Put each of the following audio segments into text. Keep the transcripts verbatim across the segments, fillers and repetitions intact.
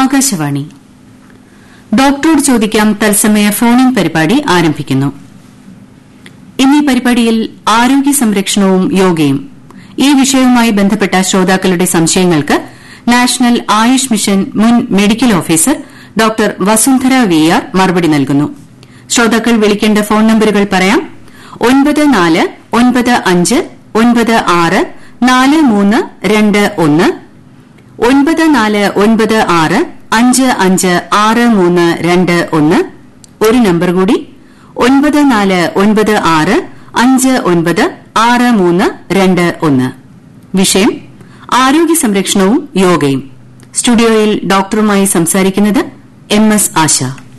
ആകാശവാണി. ഡോക്ടറോട് ചോദിക്കാം തത്സമയ ഫോണിൻ പരിപാടി ആരംഭിക്കുന്നു. ഇന്നീ പരിപാടിയിൽ ആരോഗ്യ സംരക്ഷണവും യോഗയും ഈ വിഷയവുമായി ബന്ധപ്പെട്ട ശ്രോതാക്കളുടെ സംശയങ്ങൾക്ക് നാഷണൽ ആയുഷ് മിഷൻ മുൻ medical officer doctor Vasundhara V R മറുപടി നൽകുന്നു. ശ്രോതാക്കൾ വിളിക്കേണ്ട ഫോൺ നമ്പറുകൾ പറയാം. ഒൻപത് നാല് ഒൻപത് അഞ്ച് ഒൻപത് ആറ് നാല് മൂന്ന് രണ്ട് ഒന്ന്, ഒൻപത് നാല് ഒൻപത് ആറ് അഞ്ച് അഞ്ച് ആറ് മൂന്ന് രണ്ട് ഒന്ന്, ഒരു നമ്പർ കൂടി ഒൻപത് നാല് ഒൻപത് ആറ് അഞ്ച് ഒൻപത് ആറ് മൂന്ന് രണ്ട് ഒന്ന്. വിഷയം ആരോഗ്യ സംരക്ഷണവും യോഗയും. സ്റ്റുഡിയോയിൽ ഡോക്ടറുമായി സംസാരിക്കുന്നത് എം എസ് ആശ.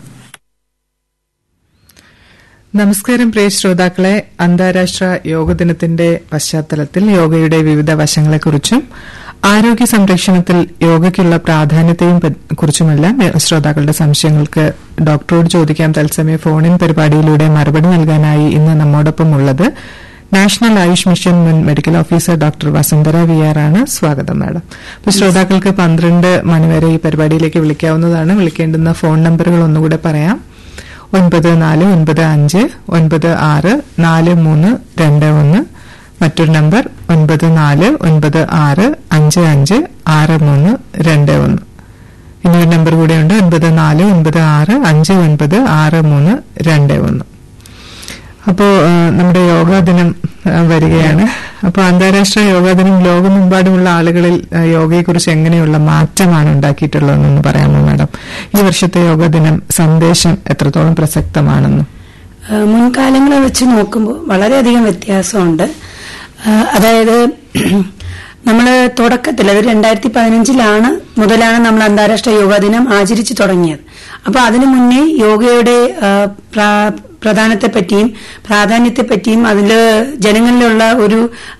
നമസ്കാരം പ്രിയ ശ്രോതാക്കളെ. അന്താരാഷ്ട്ര യോഗ ദിനത്തിന്റെ പശ്ചാത്തലത്തിൽ യോഗയുടെ വിവിധ വശങ്ങളെക്കുറിച്ചും ആരോഗ്യ സംരക്ഷണത്തിൽ യോഗയ്ക്കുള്ള പ്രാധാന്യത്തെയും കുറിച്ചുമെല്ലാം ശ്രോതാക്കളുടെ സംശയങ്ങൾക്ക് ഡോക്ടറോട് ചോദിക്കാം തത്സമയ ഫോണിൻ പരിപാടിയിലൂടെ മറുപടി നൽകാനായി ഇന്ന് നമ്മോടൊപ്പം ഉള്ളത് നാഷണൽ ആയുഷ് മിഷൻ മുൻ medical officer doctor Vasundhara V R ആണ്. സ്വാഗതം മാഡം. അപ്പോൾ ശ്രോതാക്കൾക്ക് പന്ത്രണ്ട് മണിവരെ ഈ പരിപാടിയിലേക്ക് വിളിക്കാവുന്നതാണ്. വിളിക്കേണ്ടുന്ന ഫോൺ നമ്പറുകൾ ഒന്നുകൂടെ പറയാം. ഒൻപത് നാല് ഒൻപത് അഞ്ച് ഒൻപത് ആറ് നാല് മൂന്ന് രണ്ട് ഒന്ന്, മറ്റൊരു നമ്പർ ഒൻപത് നാല് ഒൻപത് ആറ് അഞ്ച് അഞ്ച് ആറ് മൂന്ന് രണ്ട് ഒന്ന്. ഇനിയൊരു നമ്പർ കൂടെയുണ്ട്, ഒൻപത് നാല് ഒൻപത് ആറ് അഞ്ച് ഒൻപത് ആറ് മൂന്ന് രണ്ട് ഒന്ന്. അപ്പോൾ നമ്മുടെ യോഗാ ദിനം വരികയാണ്. അപ്പോൾ അന്താരാഷ്ട്ര യോഗാ ദിനം ലോകമെമ്പാടുമുള്ള ആളുകളിൽ യോഗയെക്കുറിച്ച് എങ്ങനെയുള്ള മാറ്റമാണ് ഉണ്ടാക്കിയിട്ടുള്ളതെന്ന് പറയാമോ മാഡം? ഈ വർഷത്തെ യോഗാ ദിനം സന്ദേശം എത്രത്തോളം പ്രസക്തമാണെന്ന്? മുൻകാലങ്ങളെ വെച്ച് നോക്കുമ്പോൾ വളരെയധികം വ്യത്യാസമുണ്ട്. അതായത് നമ്മൾ തുടക്കത്തിൽ അത് രണ്ടായിരത്തി പതിനഞ്ചിലാണ് മുതലാണ് നമ്മൾ അന്താരാഷ്ട്ര യോഗാ ദിനം ആചരിച്ചു തുടങ്ങിയത്. അപ്പൊ അതിനു മുന്നേ യോഗയുടെ പ്രധാനത്തെപ്പറ്റിയും പ്രാധാന്യത്തെപ്പറ്റിയും അതിൽ ജനങ്ങളിലുള്ള ഒരു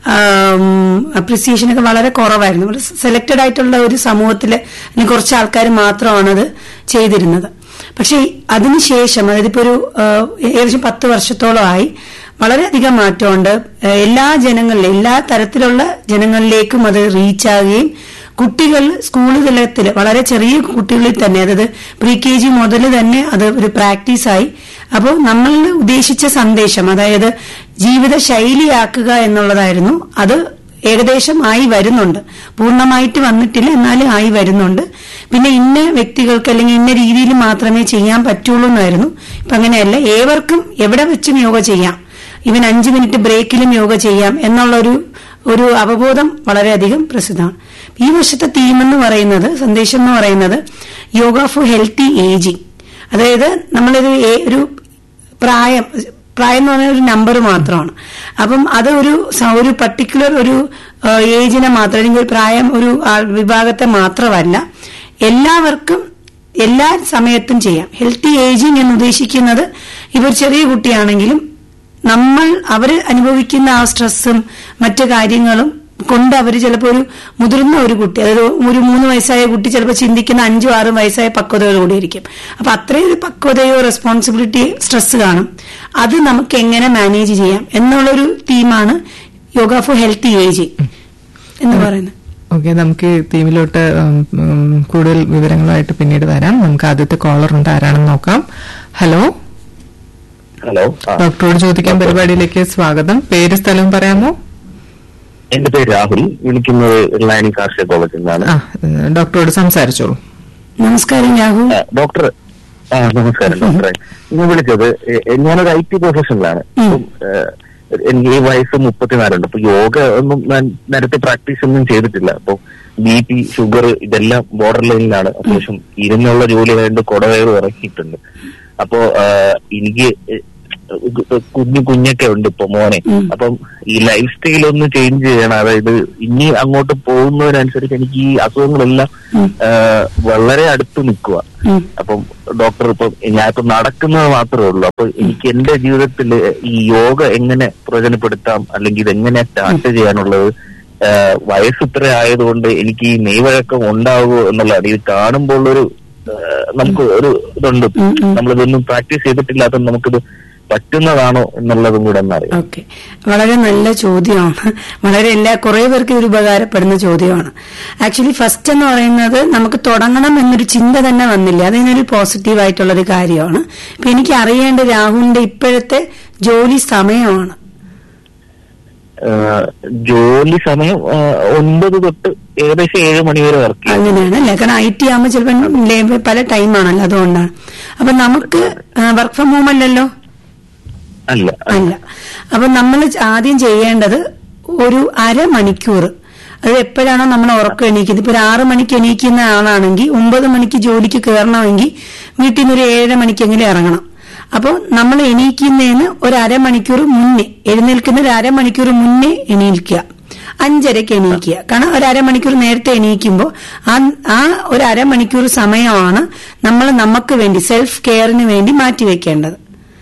അപ്രിസിയേഷനൊക്കെ വളരെ കുറവായിരുന്നു. വളരെ സെലക്ടഡ് ആയിട്ടുള്ള ഒരു സമൂഹത്തിലെ കുറച്ച് ആൾക്കാർ മാത്രമാണത് ചെയ്തിരുന്നത്. പക്ഷെ അതിനുശേഷം അതായത് ഇപ്പൊ ഒരു ഏകദേശം പത്ത് വർഷത്തോളമായി വളരെയധികം മാറ്റമുണ്ട്. എല്ലാ ജനങ്ങളിലും എല്ലാ തരത്തിലുള്ള ജനങ്ങളിലേക്കും അത് റീച്ചാകുകയും കുട്ടികൾ സ്കൂൾ തലത്തിൽ വളരെ ചെറിയ കുട്ടികളിൽ തന്നെ അതായത് പ്രീ കെ ജി മുതൽ തന്നെ അത് ഒരു പ്രാക്ടീസായി. അപ്പോൾ നമ്മൾ ഉദ്ദേശിച്ച സന്ദേശം അതായത് ജീവിത ശൈലിയാക്കുക എന്നുള്ളതായിരുന്നു. അത് ഏകദേശം ആയി വരുന്നുണ്ട്. പൂർണ്ണമായിട്ട് വന്നിട്ടില്ല, എന്നാലും ആയി വരുന്നുണ്ട്. പിന്നെ ഇന്ന വ്യക്തികൾക്ക് അല്ലെങ്കിൽ ഇന്ന രീതിയിൽ മാത്രമേ ചെയ്യാൻ പറ്റുള്ളൂ എന്നായിരുന്നു. ഇപ്പൊ അങ്ങനെയല്ല, ഏവർക്കും എവിടെ വെച്ചും യോഗ ചെയ്യാം, ഇവൻ അഞ്ചു മിനിറ്റ് ബ്രേക്കിലും യോഗ ചെയ്യാം എന്നുള്ളൊരു ഒരു അവബോധം വളരെയധികം പ്രസിദ്ധമാണ്. ഈ വർഷത്തെ തീം എന്ന് പറയുന്നത്, സന്ദേശം എന്ന് പറയുന്നത് യോഗ ഫോർ ഹെൽത്തി ഏജിങ്. അതായത് നമ്മളൊരു ഒരു പ്രായം പ്രായം എന്ന് പറഞ്ഞ ഒരു നമ്പർ മാത്രമാണ്. അപ്പം അത് ഒരു ഒരു പർട്ടിക്കുലർ ഒരു ഏജിനെ മാത്രം അല്ലെങ്കിൽ ഒരു പ്രായം ഒരു വിഭാഗത്തെ മാത്രമല്ല, എല്ലാവർക്കും എല്ലാ സമയത്തും ചെയ്യാം. ഹെൽത്തി ഏജിങ് എന്ന് ഉദ്ദേശിക്കുന്നത് ഇവർ ചെറിയ കുട്ടിയാണെങ്കിലും നമ്മൾ അവര് അനുഭവിക്കുന്ന ആ സ്ട്രെസ്സും മറ്റു കാര്യങ്ങളും കൊണ്ട് അവർ ചിലപ്പോൾ ഒരു മുതിർന്ന ഒരു കുട്ടി, അതായത് ഒരു മൂന്ന് വയസ്സായ കുട്ടി ചിലപ്പോൾ ചിന്തിക്കുന്ന അഞ്ചും ആറും വയസ്സായ പക്വതയോടുകൂടിയിരിക്കും. അപ്പൊ അത്രയും ഒരു പക്വതയോ റെസ്പോൺസിബിലിറ്റി സ്ട്രെസ് കാണും. അത് നമുക്ക് എങ്ങനെ മാനേജ് ചെയ്യാം എന്നുള്ളൊരു തീമാണ് യോഗ ഫോർ ഹെൽത്തി ഏജിങ് എന്ന് പറയുന്നത്. ഓക്കെ, നമുക്ക് തീമിലോട്ട് കൂടുതൽ വിവരങ്ങളുമായിട്ട് പിന്നീട് വരാം. നമുക്ക് ആദ്യത്തെ കോളർ ഉണ്ട്, ആരാണെന്ന് നോക്കാം. ഹലോ ഹലോ ഡോക്ടറോട് ചോദിക്കാൻ പരിപാടിയിലേക്ക് സ്വാഗതം. പേര് സ്ഥലവും പറയാമോ? എന്റെ പേര് രാഹുൽ, വിളിക്കുന്നത് ഇർലാനി കാർഷിക കോളേജിൽ നിന്നാണ്. ഡോക്ടറോട് സംസാരിച്ചോളൂ. നമസ്കാരം രാഹുൽ. ഡോക്ടർ ആ നമസ്കാരം ഡോക്ടറെ. ഞാൻ വിളിച്ചത്, ഞാനൊരു ഐ ടി പ്രൊഫഷണലാണ്. എനിക്ക് ഈ വയസ്സ് മുപ്പത്തിനാലുണ്ട്. അപ്പൊ യോഗ ഒന്നും ഞാൻ നേരത്തെ പ്രാക്ടീസ് ഒന്നും ചെയ്തിട്ടില്ല. അപ്പൊ ബി പി ഷുഗർ ഇതെല്ലാം ബോർഡർ ലൈനിലാണ്. അത്യാവശ്യം ഇരുന്നുള്ള ജോലി ആയതുകൊണ്ട് കുടവേറ് ഇറക്കിയിട്ടുണ്ട്. അപ്പോ എനിക്ക് കുഞ്ഞു കുഞ്ഞൊക്കെ ഉണ്ട് ഇപ്പൊ മോനെ. അപ്പം ഈ ലൈഫ് സ്റ്റൈൽ ഒന്ന് ചേഞ്ച് ചെയ്യണം. അതായത് ഇനി അങ്ങോട്ട് പോകുന്നതിനനുസരിച്ച് എനിക്ക് ഈ അസുഖങ്ങളെല്ലാം വളരെ അടുത്ത് നിൽക്കുക. അപ്പം ഡോക്ടർ ഇപ്പൊ ഞാൻ ഇപ്പൊ നടക്കുന്നത് മാത്രമേ ഉള്ളൂ. അപ്പൊ എനിക്ക് എന്റെ ജീവിതത്തിൽ ഈ യോഗ എങ്ങനെ പ്രയോജനപ്പെടുത്താം, അല്ലെങ്കിൽ ഇതെങ്ങനെ സ്റ്റാർട്ട് ചെയ്യാനുള്ളത്, വയസ്സ് ഇത്ര ആയതുകൊണ്ട് എനിക്ക് ഈ നെയ്വഴക്കം ഉണ്ടാവുമോ എന്നുള്ളതാണ്. ഇത് കാണുമ്പോൾ ഒരു നമുക്ക് ഒരു ഇതുണ്ട്, നമ്മളിതൊന്നും പ്രാക്ടീസ് ചെയ്തിട്ടില്ലാത്ത നമുക്കിത് പറ്റുന്നതാണോ എന്നുള്ളതും കൂടെ എന്നറിയാം. ഓക്കെ, വളരെ നല്ല ചോദ്യമാണ്. വളരെ എല്ലാ കുറെ പേർക്ക് ഇത് ഉപകാരപ്പെടുന്ന ചോദ്യമാണ്. ആക്ച്വലി ഫസ്റ്റ് എന്ന് പറയുന്നത് നമുക്ക് തുടങ്ങണം എന്നൊരു ചിന്ത തന്നെ വന്നില്ല. അതിനൊരു പോസിറ്റീവ് ആയിട്ടുള്ളൊരു കാര്യമാണ്. ഇപ്പൊ എനിക്ക് അറിയേണ്ട രാഹുലിന്റെ ഇപ്പോഴത്തെ ജോലി സമയമാണ്. ജോലി സമയം ഒൻപത് തൊട്ട് ഏകദേശം ഏഴ് മണി വരെ വർക്ക് ചെയ്യും. അങ്ങനെയാണ് അല്ലേ? കാരണം ഐ ടി ആകുമ്പോൾ ചിലപ്പോൾ പല ടൈമാണല്ലോ, അതുകൊണ്ടാണ്. അപ്പൊ നമുക്ക് വർക്ക് ഫ്രം ഹോം അല്ലല്ലോ? അല്ല അല്ല. അപ്പൊ നമ്മൾ ആദ്യം ചെയ്യേണ്ടത് ഒരു അരമണിക്കൂർ, അത് എപ്പോഴാണോ നമ്മൾ ഉറക്കം എണീക്കുന്നത്, ഇപ്പൊ ഒരു ആറ് മണിക്ക് എണീക്കുന്ന ആളാണെങ്കിൽ ഒമ്പത് മണിക്ക് ജോലിക്ക് കയറണമെങ്കിൽ വീട്ടിൽ നിന്ന് ഒരു ഏഴര മണിക്കെങ്കിലും ഇറങ്ങണം. അപ്പോൾ നമ്മൾ എണീക്കുന്നതിന് ഒരു അരമണിക്കൂർ മുന്നേ, എഴുന്നേൽക്കുന്ന ഒരു അരമണിക്കൂർ മുന്നേ എണീൽക്കുക. അഞ്ചരക്ക് എണീക്കുക. കാരണം ഒരു അരമണിക്കൂർ നേരത്തെ എണീക്കുമ്പോൾ ആ ആ ഒരു അരമണിക്കൂർ സമയമാണ് നമ്മൾ നമുക്ക് വേണ്ടി സെൽഫ് കെയറിന് വേണ്ടി മാറ്റിവെക്കേണ്ടത്.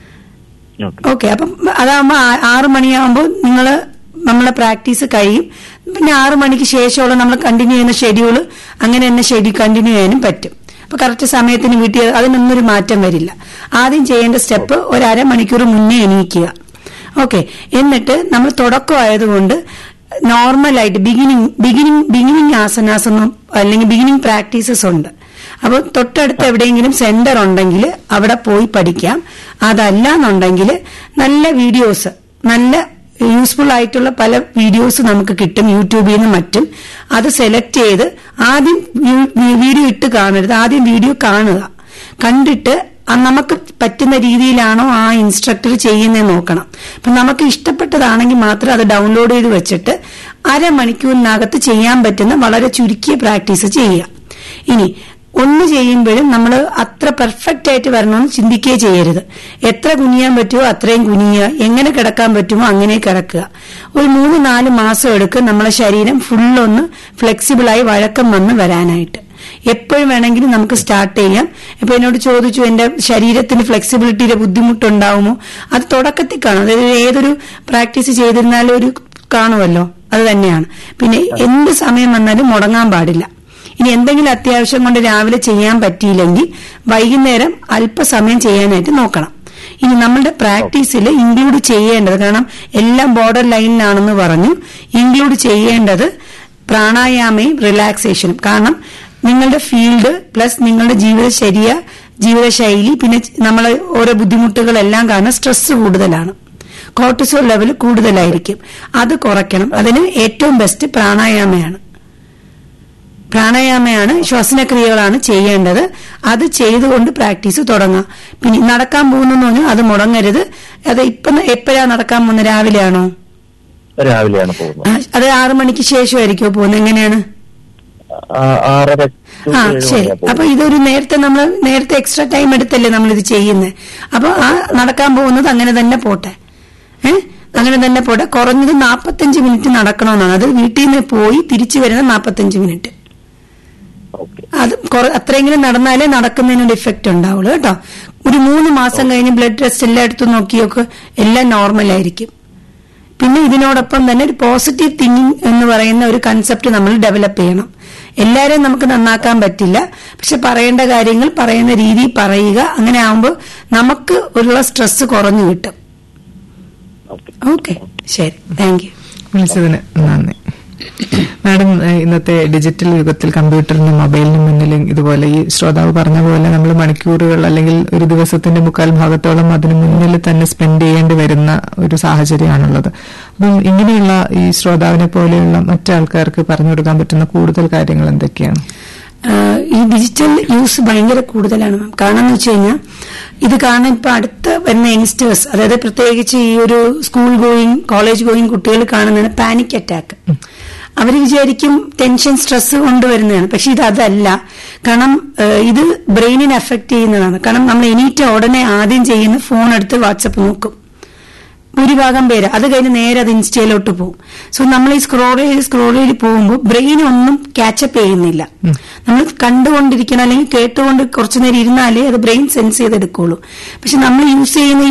ഓക്കെ, അപ്പം അതാകുമ്പോ ആറു മണിയാകുമ്പോൾ നിങ്ങൾ നമ്മളെ പ്രാക്ടീസ് കഴിയും. പിന്നെ ആറു മണിക്ക് ശേഷമുള്ള നമ്മൾ കണ്ടിന്യൂ ചെയ്യുന്ന ഷെഡ്യൂള് അങ്ങനെ തന്നെ ഷെഡ്യൂൾ കണ്ടിന്യൂ ചെയ്യാനും പറ്റും. അപ്പൊ കറക്റ്റ് സമയത്തിന് വീട്ടിൽ അതിനൊന്നൊരു മാറ്റം വരില്ല. ആദ്യം ചെയ്യേണ്ട സ്റ്റെപ്പ് ഒരു അരമണിക്കൂർ മുന്നേ എണീക്കുക. ഓക്കെ, എന്നിട്ട് നമ്മൾ തുടക്കമായതുകൊണ്ട് നോർമലായിട്ട് ബിഗിനിങ് ബിഗിനിങ് ബിഗിനിങ് ആസനാസ് ഒന്നും അല്ലെങ്കിൽ ബിഗിനിങ് പ്രാക്ടീസസ് ഉണ്ട്. അപ്പൊ തൊട്ടടുത്ത് എവിടെയെങ്കിലും സെന്റർ ഉണ്ടെങ്കിൽ അവിടെ പോയി പഠിക്കാം. അതല്ല എന്നുണ്ടെങ്കിൽ നല്ല വീഡിയോസ്, നല്ല യൂസ്ഫുൾ ആയിട്ടുള്ള പല വീഡിയോസ് നമുക്ക് കിട്ടും യൂട്യൂബിൽ നിന്ന് മറ്റും. അത് സെലക്ട് ചെയ്ത് ആദ്യം വീഡിയോ ഇട്ട് കാണരുത്, ആദ്യം വീഡിയോ കാണുക. കണ്ടിട്ട് നമുക്ക് പറ്റുന്ന രീതിയിലാണോ ആ ഇൻസ്ട്രക്ടർ ചെയ്യുന്നതെന്ന് നോക്കണം. അപ്പൊ നമുക്ക് ഇഷ്ടപ്പെട്ടതാണെങ്കിൽ മാത്രം അത് ഡൗൺലോഡ് ചെയ്ത് വെച്ചിട്ട് അരമണിക്കൂറിനകത്ത് ചെയ്യാൻ പറ്റുന്ന വളരെ ചുരുക്കിയ പ്രാക്ടീസ് ചെയ്യുക. ഇനി ഒന്ന് ചെയ്യുമ്പോഴും നമ്മൾ അത്ര പെർഫെക്റ്റ് ആയിട്ട് വരണമെന്ന് ചിന്തിക്കുകയേ ചെയ്യരുത്. എത്ര കുനിയാൻ പറ്റുമോ അത്രയും കുനിയുക, എങ്ങനെ കിടക്കാൻ പറ്റുമോ അങ്ങനെ കിടക്കുക. ഒരു മൂന്ന് നാല് മാസം എടുക്കും നമ്മളെ ശരീരം ഫുള്ളൊന്ന് ഫ്ലെക്സിബിളായി വഴക്കം വന്ന് വരാനായിട്ട്. എപ്പോഴും വേണമെങ്കിലും നമുക്ക് സ്റ്റാർട്ട് ചെയ്യാം. ഇപ്പൊ എന്നോട് ചോദിച്ചു എന്റെ ശരീരത്തിന് ഫ്ലെക്സിബിലിറ്റിയുടെ ബുദ്ധിമുട്ടുണ്ടാവുമോ? അത് തുടക്കത്തിൽ കാണും. അതായത് ഏതൊരു പ്രാക്ടീസ് ചെയ്തിരുന്നാലും ഒരു കാണുമല്ലോ, അത് തന്നെയാണ്. പിന്നെ എന്ത് സമയം വന്നാലും മുടങ്ങാൻ പാടില്ല. ഇനി എന്തെങ്കിലും അത്യാവശ്യം കൊണ്ട് രാവിലെ ചെയ്യാൻ പറ്റിയില്ലെങ്കിൽ വൈകുന്നേരം അല്പസമയം ചെയ്യാനായിട്ട് നോക്കണം. ഇനി നമ്മളുടെ പ്രാക്ടീസിൽ ഇൻക്ലൂഡ് ചെയ്യേണ്ടത്, കാരണം എല്ലാം ബോർഡർ ലൈനിലാണെന്ന് പറഞ്ഞു, ഇൻക്ലൂഡ് ചെയ്യേണ്ടത് പ്രാണായാമയും റിലാക്സേഷനും. കാരണം നിങ്ങളുടെ ഫീൽഡ് പ്ലസ് നിങ്ങളുടെ ജീവിതചര്യ, ജീവിതശൈലി, പിന്നെ നമ്മളെ ഓരോ ബുദ്ധിമുട്ടുകളെല്ലാം കാരണം സ്ട്രെസ് കൂടുതലാണ്, കോർട്ടിസോൾ ലെവൽ കൂടുതലായിരിക്കും. അത് കുറയ്ക്കണം. അതിന് ഏറ്റവും ബെസ്റ്റ് പ്രാണായാമയാണ്. പ്രാണായാമയാണ്, ശ്വസനക്രിയകളാണ് ചെയ്യേണ്ടത്. അത് ചെയ്തുകൊണ്ട് പ്രാക്ടീസ് തുടങ്ങാം. പിന്നെ നടക്കാൻ പോകുന്നു പറഞ്ഞാൽ അത് മുടങ്ങരുത്. അത് ഇപ്പൊ എപ്പോഴാണ് നടക്കാൻ പോകുന്നത്? രാവിലെയാണോ? രാവിലെയാണ് പോകുന്നത്. അത് ആറു മണിക്ക് ശേഷമായിരിക്കുമോ പോകുന്നത്? എങ്ങനെയാണ്? ആ ശരി. അപ്പൊ ഇതൊരു നേരത്തെ നമ്മൾ നേരത്തെ എക്സ്ട്രാ ടൈം എടുത്തല്ലേ നമ്മൾ ഇത് ചെയ്യുന്നത്. അപ്പൊ ആ നടക്കാൻ പോകുന്നത് അങ്ങനെ തന്നെ പോട്ടെ. ഏഹ് അങ്ങനെ തന്നെ പോട്ടെ. കുറഞ്ഞത് നാപ്പത്തഞ്ച് മിനിറ്റ് നടക്കണമെന്നാണ്. അത് വീട്ടിൽ നിന്ന് പോയി തിരിച്ചു വരുന്ന നാപ്പത്തഞ്ച് മിനിറ്റ്. അത് അത്രയെങ്കിലും നടന്നാലേ നടക്കുന്നതിനൊരു ഇഫക്റ്റ് ഉണ്ടാവുള്ളൂ കേട്ടോ. ഒരു മൂന്ന് മാസം കഴിഞ്ഞ് ബ്ലഡ് ടെസ്റ്റ് എല്ലായിടത്തും നോക്കിയൊക്കെ എല്ലാം നോർമലായിരിക്കും. പിന്നെ ഇതിനോടൊപ്പം തന്നെ ഒരു പോസിറ്റീവ് തിങ്കിങ് എന്ന് പറയുന്ന ഒരു കൺസെപ്റ്റ് നമ്മൾ ഡെവലപ്പ് ചെയ്യണം. എല്ലാവരെയും നമുക്ക് നന്നാക്കാൻ പറ്റില്ല, പക്ഷെ പറയേണ്ട കാര്യങ്ങൾ പറയുന്ന രീതി പറയുക. അങ്ങനെ ആവുമ്പോൾ നമുക്ക് ഉള്ള സ്ട്രെസ് കുറഞ്ഞു കിട്ടും. ഓക്കെ, ശരി, താങ്ക് യു. വിളിച്ചതിന് നന്ദി. മാഡം, ഇന്നത്തെ ഡിജിറ്റൽ യുഗത്തിൽ കമ്പ്യൂട്ടറിനും മൊബൈലിനും മുന്നിലും ഇതുപോലെ ഈ ശ്രോതാവ് പറഞ്ഞ പോലെ നമ്മൾ മണിക്കൂറുകൾ അല്ലെങ്കിൽ ഒരു ദിവസത്തിന്റെ മുക്കാൽ ഭാഗത്തോളം അതിന് മുന്നിൽ തന്നെ സ്പെൻഡ് ചെയ്യേണ്ടി വരുന്ന ഒരു സാഹചര്യമാണുള്ളത്. അപ്പം ഇങ്ങനെയുള്ള ഈ ശ്രോതാവിനെ പോലെയുള്ള മറ്റാൾക്കാർക്ക് പറഞ്ഞു കൊടുക്കാൻ പറ്റുന്ന കൂടുതൽ കാര്യങ്ങൾ എന്തൊക്കെയാണ്? ഈ ഡിജിറ്റൽ യൂസ് ഭയങ്കര കൂടുതലാണ് മാം. കാരണം എന്ന് വെച്ച് കഴിഞ്ഞാൽ ഇത് കാരണം ഇപ്പൊ അടുത്ത് വരുന്ന യങ്സ്റ്റേഴ്സ്, അതായത് പ്രത്യേകിച്ച് ഈ ഒരു സ്കൂൾ ഗോയിങ് കോളേജ് ഗോയിങ് കുട്ടികൾ കാണുന്നതാണ് പാനിക് അറ്റാക്ക്. അവർ വിചാരിക്കും ടെൻഷൻ സ്ട്രെസ് കൊണ്ടുവരുന്നതാണ്, പക്ഷെ ഇത് അതല്ല. കാരണം ഇത് ബ്രെയിനിനെ അഫക്ട് ചെയ്യുന്നതാണ്. കാരണം നമ്മൾ എണീറ്റ ഉടനെ ആദ്യം ചെയ്യുന്ന ഫോൺ എടുത്ത് വാട്സപ്പ് നോക്കും ഭൂരിഭാഗം പേര്. അത് കഴിഞ്ഞ് നേരെ അത് ഇൻസ്റ്റയിലോട്ട് പോകും. സോ നമ്മൾ ഈ സ്ക്രോൾ ചെയ്ത് സ്ക്രോൾ ചെയ്ത് പോകുമ്പോൾ ബ്രെയിൻ ഒന്നും ക്യാച്ചപ്പ് ചെയ്യുന്നില്ല. നമ്മൾ കണ്ടുകൊണ്ടിരിക്കണം അല്ലെങ്കിൽ കേട്ടുകൊണ്ട് കുറച്ചു നേരം ഇരുന്നാലേ അത് ബ്രെയിൻ സെൻസ് ചെയ്തെടുക്കുള്ളൂ. പക്ഷെ നമ്മൾ യൂസ് ചെയ്യുന്ന